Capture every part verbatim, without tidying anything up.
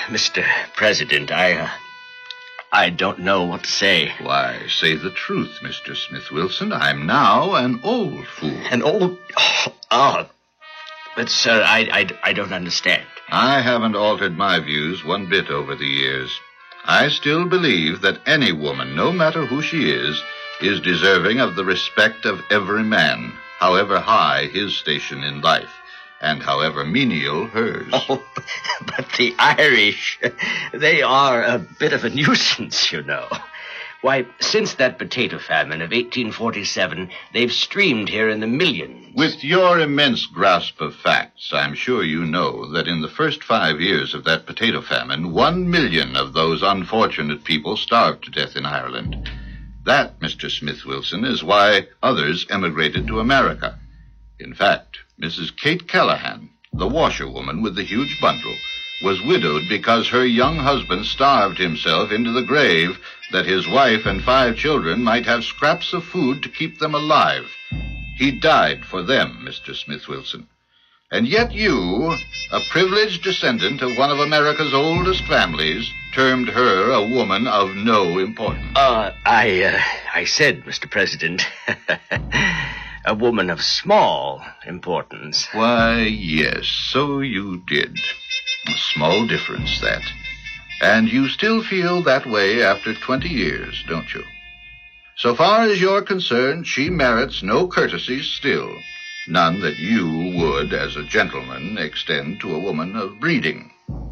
Mister President, I, uh, I don't know what to say. Why, say the truth, Mister Smith Wilson. I'm now an old fool. An old... Oh, oh. But, sir, I, I, I don't understand. I haven't altered my views one bit over the years. I still believe that any woman, no matter who she is, is deserving of the respect of every man, however high his station in life, and however menial hers. Oh, but the Irish, they are a bit of a nuisance, you know. Why, since that potato famine of eighteen forty-seven, they've streamed here in the millions. With your immense grasp of facts, I'm sure you know that in the first five years of that potato famine, one million of those unfortunate people starved to death in Ireland. That, Mister Smith Wilson, is why others emigrated to America. In fact, Missus Kate Callahan, the washerwoman with the huge bundle, was widowed because her young husband starved himself into the grave that his wife and five children might have scraps of food to keep them alive. He died for them, Mister Smith Wilson. And yet you, a privileged descendant of one of America's oldest families, termed her a woman of no importance. Uh, I, uh, I said, Mister President, a woman of small importance. Why, yes, so you did. A small difference, that. And you still feel that way after twenty years, don't you? So far as you're concerned, she merits no courtesies still. None that you would, as a gentleman, extend to a woman of breeding.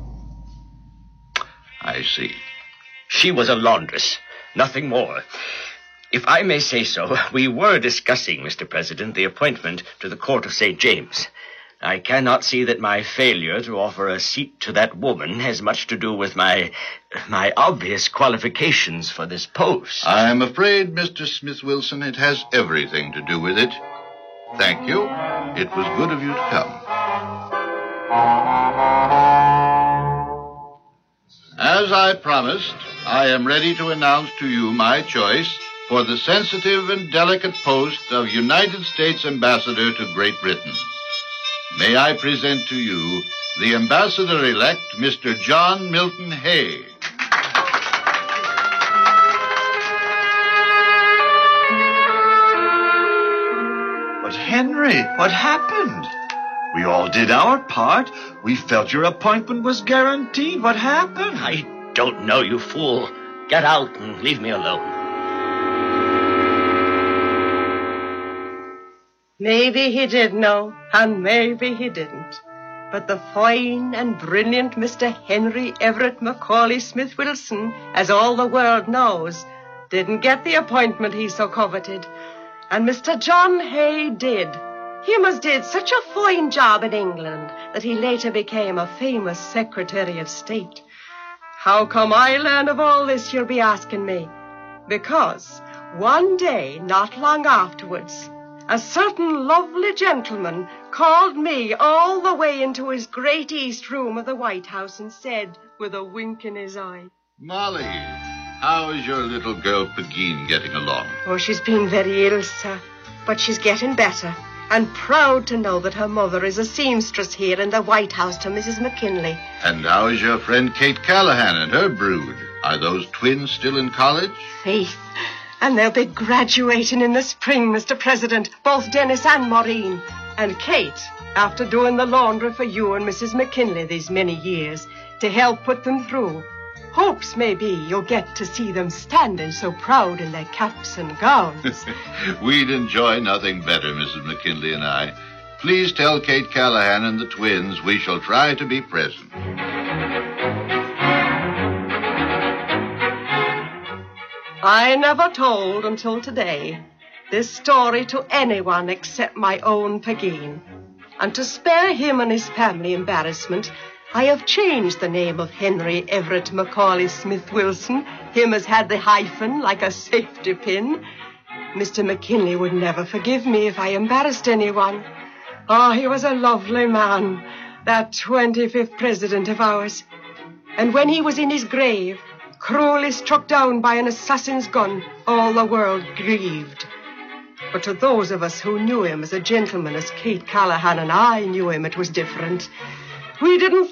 I see. She was a laundress, nothing more. If I may say so, we were discussing, Mister President, the appointment to the Court of Saint James. I cannot see that my failure to offer a seat to that woman has much to do with my my obvious qualifications for this post. I'm afraid, Mister Smith Wilson, it has everything to do with it. Thank you. It was good of you to come. As I promised, I am ready to announce to you my choice for the sensitive and delicate post of United States Ambassador to Great Britain. May I present to you the Ambassador-elect, Mister John Milton Hay. But Henry, what happened? We all did our part. We felt your appointment was guaranteed. What happened? I don't know, you fool. Get out and leave me alone. Maybe he did know, and maybe he didn't. But the fine and brilliant Mister Henry Everett Macaulay Smith Wilson, as all the world knows, didn't get the appointment he so coveted. And Mister John Hay did. Him as did such a fine job in England that he later became a famous Secretary of State. How come I learn of all this, you'll be asking me? Because one day, not long afterwards, a certain lovely gentleman called me all the way into his great east room of the White House and said, with a wink in his eye, Molly, how is your little girl Pegeen getting along? Oh, she's been very ill, sir, but she's getting better, and proud to know that her mother is a seamstress here in the White House to Missus McKinley. And how is your friend Kate Callahan and her brood? Are those twins still in college? Faith. And they'll be graduating in the spring, Mister President, both Dennis and Maureen. And Kate, after doing the laundry for you and Missus McKinley these many years, to help put them through, hopes maybe you'll get to see them standing so proud in their caps and gowns. We'd enjoy nothing better, Missus McKinley and I. Please tell Kate Callahan and the twins we shall try to be present. I never told until today this story to anyone except my own Pegeen. And to spare him and his family embarrassment, I have changed the name of Henry Everett Macaulay Smith Wilson. Him has had the hyphen like a safety pin. Mister McKinley would never forgive me if I embarrassed anyone. Oh, he was a lovely man, that twenty-fifth president of ours. And when he was in his grave, cruelly struck down by an assassin's gun, all the world grieved. But to those of us who knew him as a gentleman, as Kate Callahan and I knew him, it was different. We didn't